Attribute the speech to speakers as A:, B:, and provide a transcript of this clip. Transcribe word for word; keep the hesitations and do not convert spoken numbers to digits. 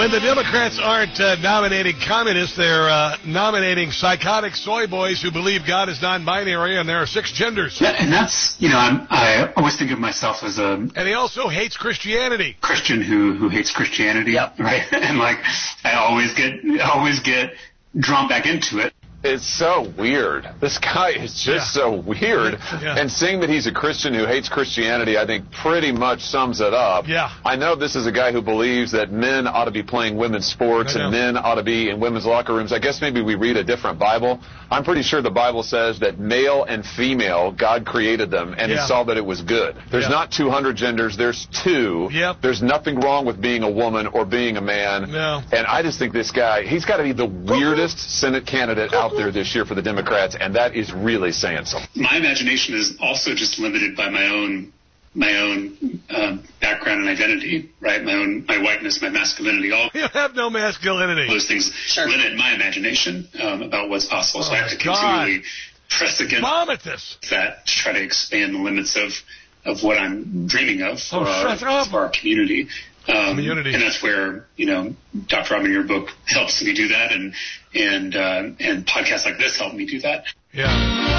A: When the Democrats aren't uh, nominating communists, they're uh, nominating psychotic soy boys who believe God is non-binary and there are six genders.
B: Yeah, and that's, you know, I'm, I always think of myself as a...
A: And he also hates Christianity.
B: Christian who, who hates Christianity,
C: yep.
B: right? And, like, I always get, I always get drawn back into it.
D: It's so weird. This guy is just yeah. so weird.
A: Yeah.
D: And seeing that he's a Christian who hates Christianity, I think pretty much sums it up.
A: Yeah.
D: I know this is a guy who believes that men ought to be playing women's sports and men ought to be in women's locker rooms. I guess maybe we read a different Bible. I'm pretty sure the Bible says that male and female, God created them, and
A: yeah.
D: he saw that it was good. There's
A: yeah.
D: not two hundred genders. There's two.
A: Yep.
D: There's nothing wrong with being a woman or being a man.
A: No.
D: And I just think this guy, he's got to be the weirdest Senate candidate out there this year for the Democrats, and that is really saying something.
B: My imagination is also just limited by my own my own uh, background and identity, right? My own my whiteness, my masculinity. All
A: you have no masculinity.
B: Those things sure. limit my imagination um, about what's possible. So
A: oh
B: I have to
A: God.
B: continually press against
A: Vomit this.
B: that to try to expand the limits of of what I'm dreaming of for,
A: oh,
B: our, for our community. Um,
A: community.
B: And that's where, you know, Doctor Robin, your book helps me do that, and and uh, and podcasts like this help me do that.
A: Yeah.